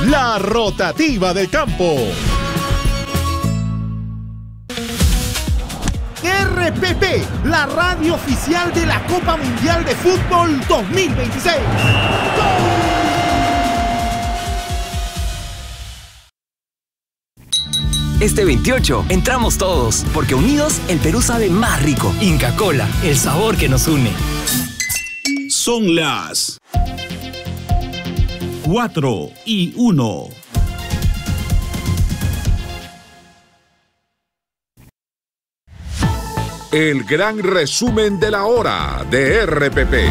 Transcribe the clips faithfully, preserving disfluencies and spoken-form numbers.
La rotativa del campo. R P P, la radio oficial de la Copa Mundial de Fútbol dos mil veintiséis. Este veintiocho entramos todos, porque unidos el Perú sabe más rico. Inca Kola, el sabor que nos une. Son las cuatro y uno. El gran resumen de la hora de R P P.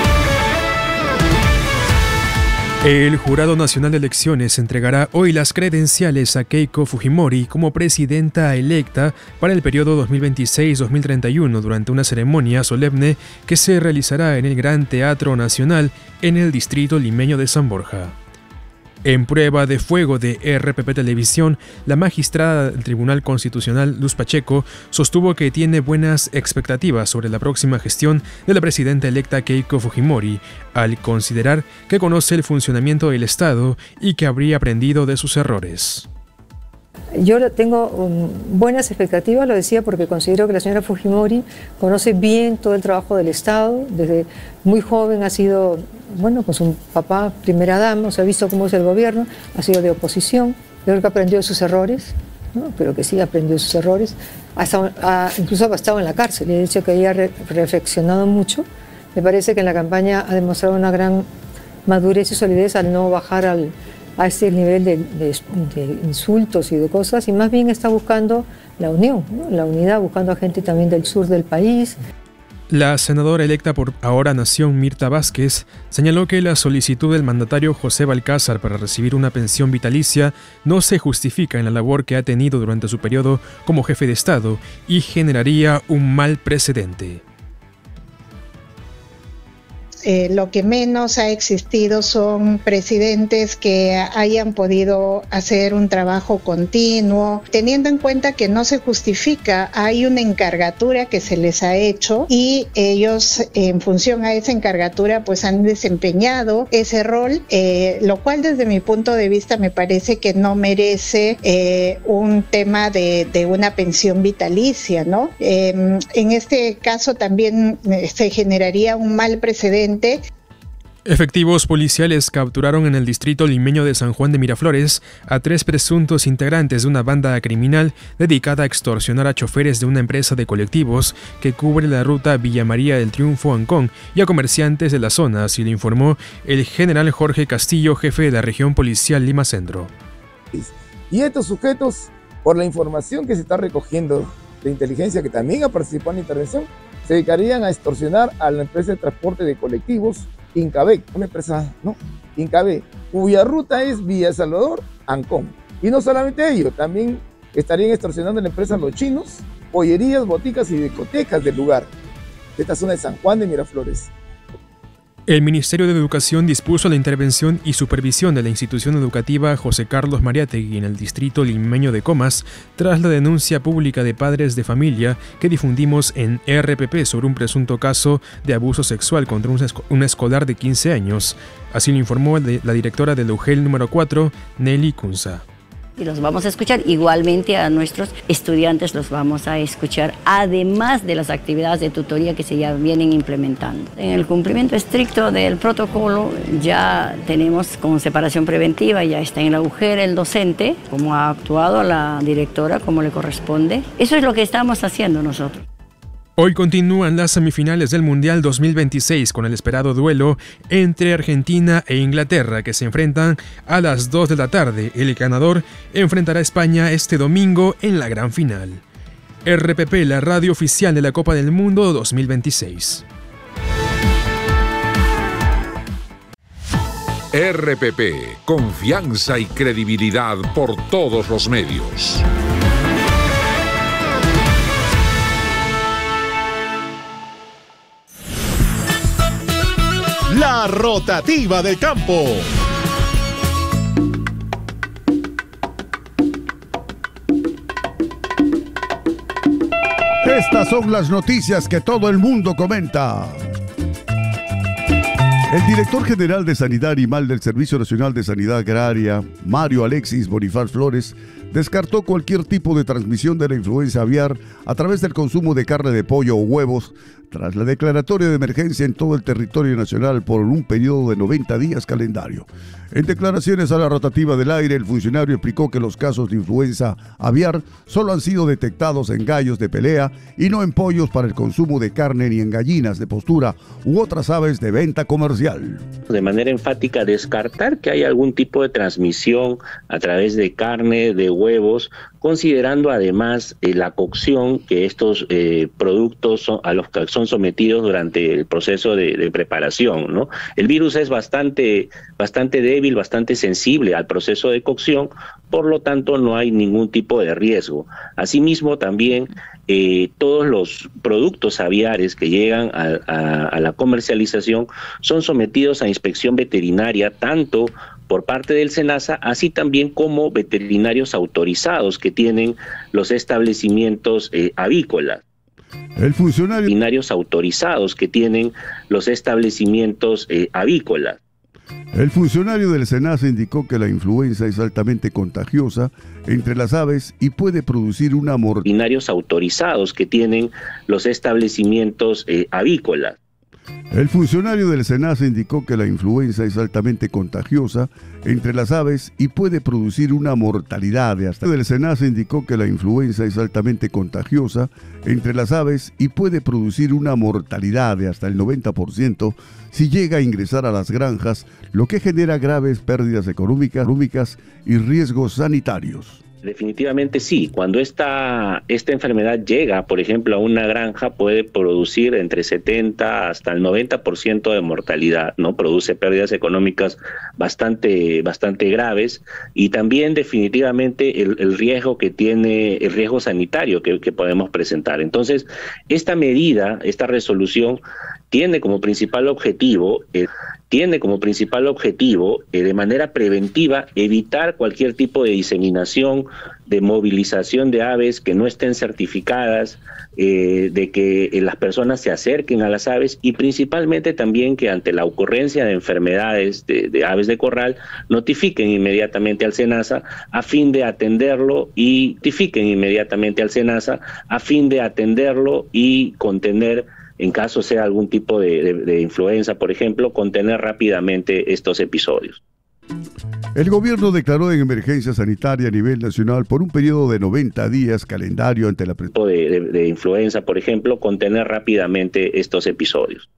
El Jurado Nacional de Elecciones entregará hoy las credenciales a Keiko Fujimori como presidenta electa para el periodo dos mil veintiséis a dos mil treinta y uno durante una ceremonia solemne que se realizará en el Gran Teatro Nacional en el distrito limeño de San Borja. En prueba de fuego de R P P Televisión, la magistrada del Tribunal Constitucional Luz Pacheco sostuvo que tiene buenas expectativas sobre la próxima gestión de la presidenta electa Keiko Fujimori, al considerar que conoce el funcionamiento del Estado y que habría aprendido de sus errores. Yo tengo um, buenas expectativas, lo decía porque considero que la señora Fujimori conoce bien todo el trabajo del Estado. Desde muy joven ha sido, bueno, con su papá primera dama, o sea, ha visto cómo es el gobierno, ha sido de oposición. Yo creo que aprendió de sus errores, ¿no? Pero que sí aprendió de sus errores. Ha estado, ha, incluso ha estado en la cárcel y he dicho que ella ha re, reflexionado mucho. Me parece que en la campaña ha demostrado una gran madurez y solidez al no bajar al a este nivel de, de, de insultos y de cosas, y más bien está buscando la unión, ¿no? La unidad, buscando a gente también del sur del país. La senadora electa por Ahora Nación, Mirta Vázquez, señaló que la solicitud del mandatario José Balcázar para recibir una pensión vitalicia no se justifica en la labor que ha tenido durante su periodo como jefe de Estado y generaría un mal precedente. Eh, lo que menos ha existido son presidentes que hayan podido hacer un trabajo continuo, teniendo en cuenta que no se justifica, hay una encargatura que se les ha hecho y ellos en función a esa encargatura pues han desempeñado ese rol, eh, lo cual desde mi punto de vista me parece que no merece eh, un tema de, de una pensión vitalicia, ¿no? Eh, en este caso también eh, se generaría un mal precedente. Efectivos policiales capturaron en el distrito limeño de San Juan de Miraflores a tres presuntos integrantes de una banda criminal dedicada a extorsionar a choferes de una empresa de colectivos que cubre la ruta Villa María del Triunfo Ancón y a comerciantes de la zona, así lo informó el general Jorge Castillo, jefe de la región policial Lima Centro. Y estos sujetos, por la información que se está recogiendo de inteligencia que también ha participado en la intervención, se dedicarían a extorsionar a la empresa de transporte de colectivos Incabé, una empresa, ¿no? Incabé, cuya ruta es Villa Salvador, Ancón. Y no solamente ello, también estarían extorsionando a la empresa Los Chinos, pollerías, boticas y discotecas del lugar, de esta zona de San Juan de Miraflores. El Ministerio de Educación dispuso la intervención y supervisión de la institución educativa José Carlos Mariátegui en el distrito limeño de Comas tras la denuncia pública de padres de familia que difundimos en R P P sobre un presunto caso de abuso sexual contra un, esco- un escolar de quince años. Así lo informó la directora del U G E L número cuatro, Nelly Cunza. Y los vamos a escuchar, igualmente a nuestros estudiantes los vamos a escuchar, además de las actividades de tutoría que se ya vienen implementando. En el cumplimiento estricto del protocolo ya tenemos con separación preventiva, ya está en la U G E L el docente, como ha actuado la directora, como le corresponde. Eso es lo que estamos haciendo nosotros. Hoy continúan las semifinales del Mundial dos mil veintiséis con el esperado duelo entre Argentina e Inglaterra que se enfrentan a las dos de la tarde. El ganador enfrentará a España este domingo en la gran final. R P P, la radio oficial de la Copa del Mundo dos mil veintiséis. R P P, confianza y credibilidad por todos los medios. La rotativa del campo. Estas son las noticias que todo el mundo comenta. El director general de Sanidad Animal del Servicio Nacional de Sanidad Agraria, Mario Alexis Bonifaz Flores, descartó cualquier tipo de transmisión de la influenza aviar a través del consumo de carne de pollo o huevos, tras la declaratoria de emergencia en todo el territorio nacional por un periodo de noventa días calendario. En declaraciones a la rotativa del aire, el funcionario explicó que los casos de influenza aviar solo han sido detectados en gallos de pelea y no en pollos para el consumo de carne ni en gallinas de postura u otras aves de venta comercial. De manera enfática, descartar que haya algún tipo de transmisión a través de carne, de huevos, considerando además eh, la cocción que estos eh, productos son, a los que son sometidos durante el proceso de, de preparación, ¿no? El virus es bastante, bastante débil, bastante sensible al proceso de cocción, por lo tanto no hay ningún tipo de riesgo. Asimismo, también eh, todos los productos aviares que llegan a, a, a la comercialización son sometidos a inspección veterinaria, tanto por parte del SENASA, así también como veterinarios autorizados que tienen los establecimientos eh, avícolas. El funcionario... Veterinarios autorizados que tienen los establecimientos eh, avícolas. El funcionario del SENASA indicó que la influenza es altamente contagiosa entre las aves y puede producir una mortalidad. Veterinarios autorizados que tienen los establecimientos eh, avícolas. El funcionario del SENASA indicó que la influenza es altamente contagiosa entre las aves y puede producir una mortalidad de hasta... El SENASA indicó que la influenza es altamente contagiosa entre las aves y puede producir una mortalidad de hasta el noventa por ciento si llega a ingresar a las granjas, lo que genera graves pérdidas económicas, económicas y riesgos sanitarios. Definitivamente sí. Cuando esta, esta enfermedad llega, por ejemplo, a una granja, puede producir entre setenta hasta el noventa por ciento de mortalidad, ¿no? Produce pérdidas económicas bastante, bastante graves y también definitivamente el, el riesgo que tiene, el riesgo sanitario que, que podemos presentar. Entonces, esta medida, esta resolución, tiene como principal objetivo... Eh, tiene como principal objetivo, eh, de manera preventiva, evitar cualquier tipo de diseminación, de movilización de aves que no estén certificadas, eh, de que eh, las personas se acerquen a las aves y principalmente también que ante la ocurrencia de enfermedades de, de aves de corral, notifiquen inmediatamente al SENASA a fin de atenderlo y notifiquen inmediatamente al SENASA a fin de atenderlo y contener, en caso sea algún tipo de, de, de influenza, por ejemplo, contener rápidamente estos episodios. El gobierno declaró en emergencia sanitaria a nivel nacional por un periodo de noventa días calendario ante la... De, de, de influenza, por ejemplo, contener rápidamente estos episodios.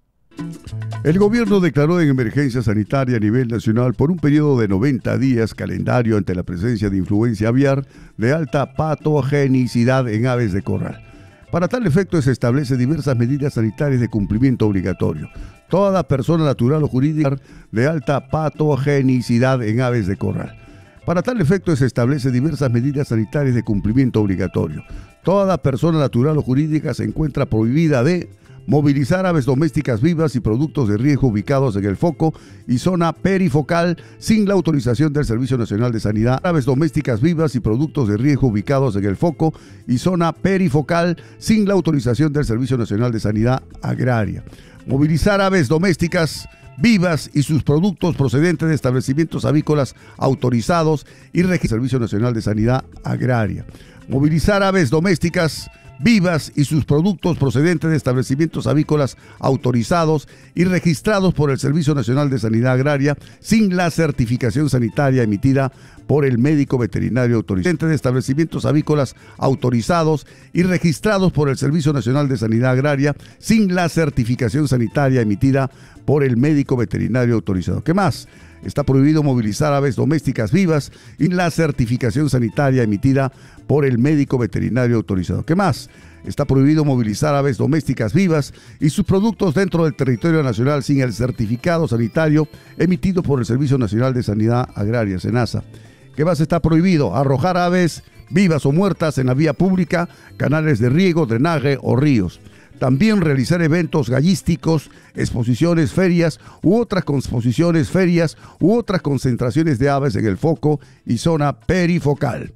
El gobierno declaró en emergencia sanitaria a nivel nacional por un periodo de noventa días calendario ante la presencia de influenza aviar de alta patogenicidad en aves de corral. Para tal efecto se establece diversas medidas sanitarias de cumplimiento obligatorio. Toda persona natural o jurídica de alta patogenicidad en aves de corral. Para tal efecto se establece diversas medidas sanitarias de cumplimiento obligatorio. Toda persona natural o jurídica se encuentra prohibida de movilizar aves domésticas vivas y productos de riesgo ubicados en el foco y zona perifocal sin la autorización del Servicio Nacional de Sanidad. Aves domésticas vivas y productos de riesgo ubicados en el foco y zona perifocal sin la autorización del Servicio Nacional de Sanidad Agraria. Movilizar aves domésticas vivas y sus productos procedentes de establecimientos avícolas autorizados y registrados del Servicio Nacional de Sanidad Agraria. Movilizar aves domésticas vivas y sus productos procedentes de establecimientos avícolas autorizados y registrados por el Servicio Nacional de Sanidad Agraria sin la certificación sanitaria emitida por el médico veterinario autorizado de establecimientos avícolas autorizados y registrados por el Servicio Nacional de Sanidad Agraria sin la certificación sanitaria emitida por el médico veterinario autorizado. ¿Qué más? Está prohibido movilizar aves domésticas vivas y la certificación sanitaria emitida por el médico veterinario autorizado. ¿Qué más? Está prohibido movilizar aves domésticas vivas y sus productos dentro del territorio nacional sin el certificado sanitario emitido por el Servicio Nacional de Sanidad Agraria, SENASA. ¿Qué más está prohibido? Arrojar aves vivas o muertas en la vía pública, canales de riego, drenaje o ríos. También realizar eventos gallísticos, exposiciones, ferias u otras exposiciones, ferias u otras concentraciones de aves en el foco y zona perifocal.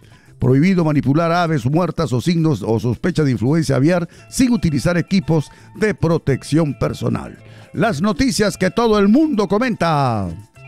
Prohibido manipular aves muertas o signos o sospecha de influencia aviar sin utilizar equipos de protección personal. Las noticias que todo el mundo comenta.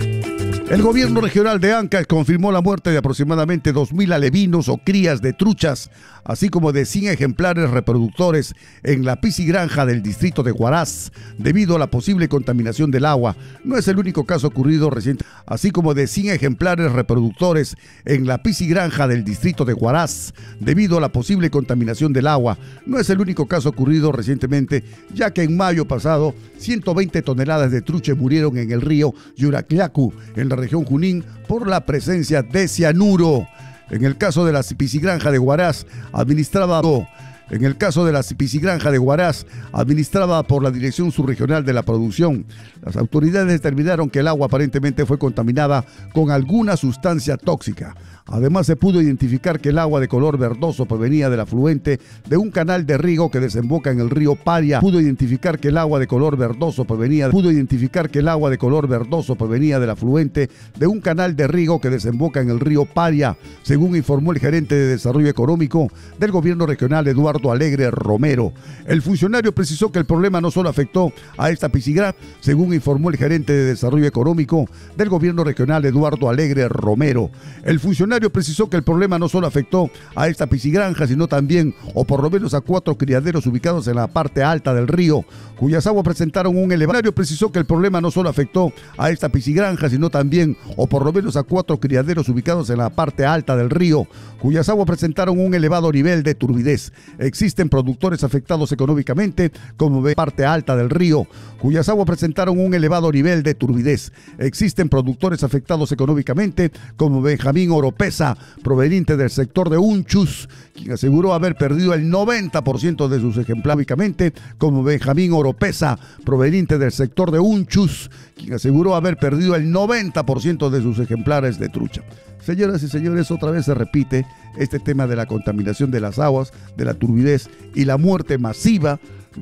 El gobierno regional de Ancash confirmó la muerte de aproximadamente dos mil alevinos o crías de truchas, así como de cien ejemplares reproductores en la piscigranja del distrito de Huaraz, debido a la posible contaminación del agua. No es el único caso ocurrido reciente, así como de cien ejemplares reproductores en la piscigranja del distrito de Huaraz, debido a la posible contaminación del agua. No es el único caso ocurrido recientemente, ya que en mayo pasado ciento veinte toneladas de trucha murieron en el río Yuracyacu, en la región Junín, por la presencia de cianuro. En el caso de la piscigranja de Huaraz, administrada En el caso de la piscigranja de Huaraz, administrada por la Dirección Subregional de la Producción, las autoridades determinaron que el agua aparentemente fue contaminada con alguna sustancia tóxica. Además, se pudo identificar que el agua de color verdoso provenía del afluente de un canal de riego que desemboca en el río Paria. Pudo identificar que el agua de color verdoso provenía, pudo identificar que el agua de color verdoso provenía del afluente de un canal de riego que desemboca en el río Paria, según informó el gerente de Desarrollo Económico del Gobierno Regional, Eduardo Alegre Romero. El funcionario precisó que el problema no solo afectó a esta piscigranja, según informó el gerente de Desarrollo Económico del Gobierno Regional, Eduardo Alegre Romero. El funcionario precisó que el problema no solo afectó a esta piscigranja, sino también, o por lo menos a cuatro criaderos ubicados en la parte alta del río, cuyas aguas presentaron un elevado. Precisó que el problema no solo afectó a esta piscigranja, sino también, o por lo menos a cuatro criaderos ubicados en la parte alta del río, cuyas aguas presentaron un elevado nivel de turbidez. Existen productores afectados económicamente, como ve parte alta del río, cuyas aguas presentaron un elevado nivel de turbidez. Existen productores afectados económicamente, como Benjamín Oropesa, proveniente del sector de Unchus, quien aseguró haber perdido el noventa por ciento de sus ejemplares, como Benjamín Oropesa, proveniente del sector de Unchus, quien aseguró haber perdido el noventa por ciento de sus ejemplares de trucha. Señoras y señores, otra vez se repite este tema de la contaminación de las aguas, de la turbidez y la muerte masiva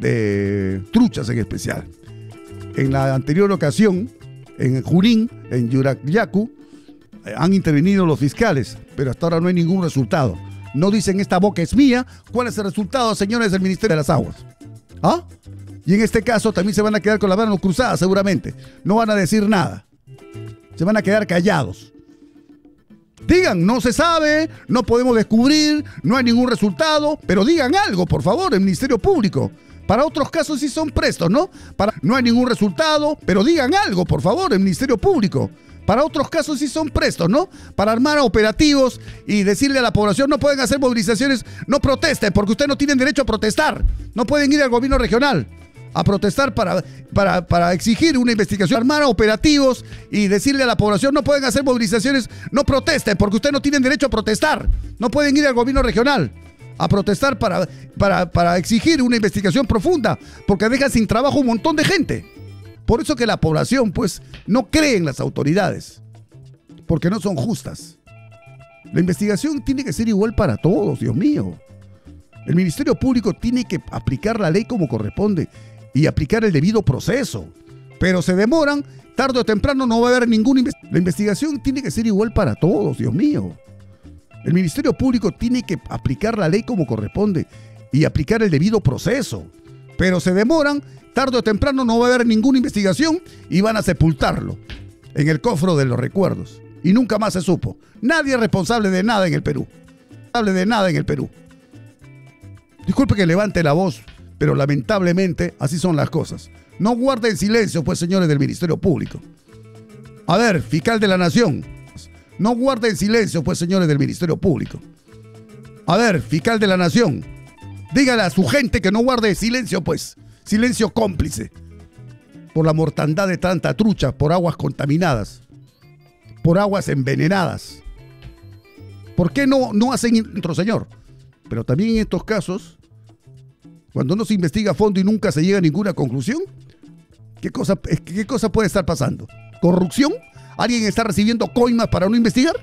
de truchas en especial. En la anterior ocasión, en Junín, en Yuracyacu, han intervenido los fiscales, pero hasta ahora no hay ningún resultado. No dicen esta boca es mía. ¿Cuál es el resultado, señores del Ministerio de las Aguas? ¿Ah? Y en este caso también se van a quedar con las manos cruzadas seguramente. No van a decir nada. Se van a quedar callados. Digan, no se sabe, no podemos descubrir, no hay ningún resultado, pero digan algo, por favor, el Ministerio Público. Para otros casos sí son prestos, ¿no? Para, no hay ningún resultado, pero digan algo, por favor, el Ministerio Público. Para otros casos sí son prestos, ¿no? Para armar operativos y decirle a la población, no pueden hacer movilizaciones, no protesten, porque ustedes no tienen derecho a protestar. No pueden ir al gobierno regional a protestar para, para, para exigir una investigación. Armar operativos y decirle a la población, no pueden hacer movilizaciones, no protesten, porque ustedes no tienen derecho a protestar. No pueden ir al gobierno regional a protestar para, para, para exigir una investigación profunda, porque dejan sin trabajo un montón de gente. Por eso que la población, pues, no cree en las autoridades, porque no son justas. La investigación tiene que ser igual para todos, Dios mío. El Ministerio Público tiene que aplicar la ley como corresponde y aplicar el debido proceso. Pero se demoran, tarde o temprano no va a haber ninguna investigación. La investigación tiene que ser igual para todos, Dios mío. El Ministerio Público tiene que aplicar la ley como corresponde y aplicar el debido proceso. Pero se demoran, tarde o temprano no va a haber ninguna investigación y van a sepultarlo en el cofre de los recuerdos. Y nunca más se supo. Nadie es responsable de nada en el Perú. Responsable de nada en el Perú. Disculpe que levante la voz, pero lamentablemente así son las cosas. No guarden silencio, pues, señores del Ministerio Público. A ver, fiscal de la Nación. No guarden silencio, pues, señores del Ministerio Público. A ver, fiscal de la Nación. Dígale a su gente que no guarde silencio, pues. Silencio cómplice. Por la mortandad de tanta trucha, por aguas contaminadas, por aguas envenenadas. ¿Por qué no, no hacen intro, señor? Pero también en estos casos, cuando no se investiga a fondo y nunca se llega a ninguna conclusión, ¿qué cosa, qué cosa puede estar pasando? ¿Corrupción? ¿Alguien está recibiendo coimas para no investigar?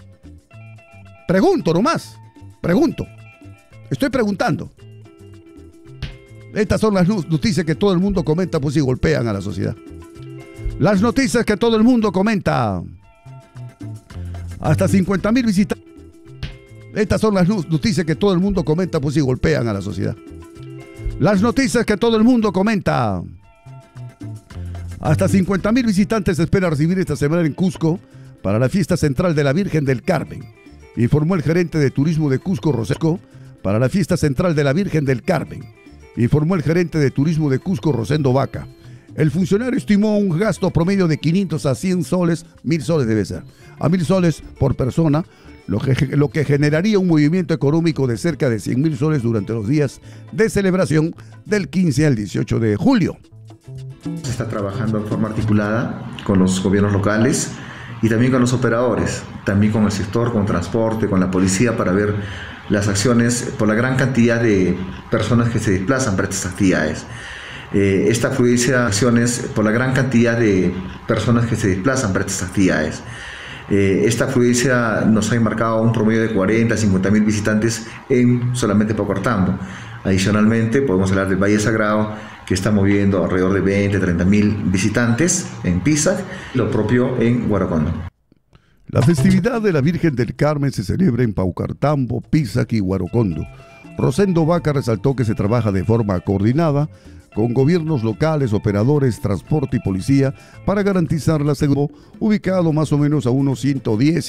Pregunto nomás. Pregunto. Estoy preguntando. Estas son las noticias que todo el mundo comenta, pues, y golpean a la sociedad. Las noticias que todo el mundo comenta. Hasta cincuenta mil visitantes. Estas son las noticias que todo el mundo comenta, pues, y golpean a la sociedad. Las noticias que todo el mundo comenta. Hasta cincuenta mil visitantes se espera recibir esta semana en Cusco para la fiesta central de la Virgen del Carmen, informó el gerente de turismo de Cusco, Rosendo, para la fiesta central de la Virgen del Carmen, informó el gerente de turismo de Cusco, Rosendo Vaca. El funcionario estimó un gasto promedio de quinientos a cien soles, mil soles debe ser, a mil soles por persona, lo que, lo que generaría un movimiento económico de cerca de cien mil soles durante los días de celebración del quince al dieciocho de julio. Se está trabajando en forma articulada con los gobiernos locales y también con los operadores, también con el sector, con transporte, con la policía, para ver las acciones por la gran cantidad de personas que se desplazan para estas actividades. Eh, esta fluidez de acciones por la gran cantidad de personas que se desplazan para estas actividades. Eh, esta afluencia nos ha enmarcado un promedio de cuarenta a cincuenta mil visitantes en solamente Paucartambo. Adicionalmente, podemos hablar del Valle Sagrado, que está moviendo alrededor de veinte a treinta mil visitantes en Pisac, lo propio en Guaracondo. La festividad de la Virgen del Carmen se celebra en Paucartambo, Pisac y Guaracondo. Rosendo Vaca resaltó que se trabaja de forma coordinada con gobiernos locales, operadores, transporte y policía para garantizar la seguridad, ubicado más o menos a unos ciento diez